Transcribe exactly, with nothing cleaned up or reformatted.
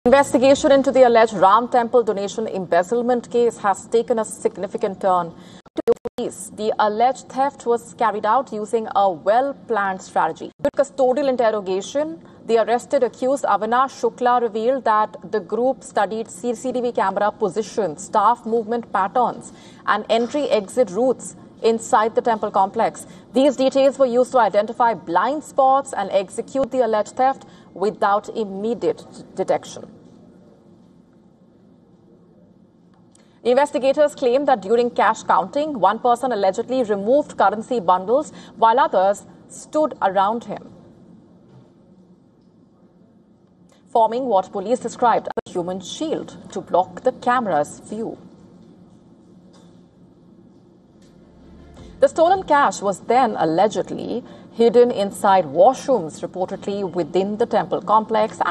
Investigation into the alleged Ram Temple donation embezzlement case has taken a significant turn. To police, the alleged theft was carried out using a well-planned strategy. With custodial interrogation, the arrested accused Avinash Shukla revealed that the group studied C C T V camera positions, staff movement patterns, and entry-exit routes inside the temple complex. These details were used to identify blind spots and execute the alleged theft without immediate detection. Investigators claim that during cash counting, one person allegedly removed currency bundles while others stood around him, forming what police described as a human shield to block the camera's view. The stolen cash was then allegedly hidden inside washrooms, reportedly within the temple complex.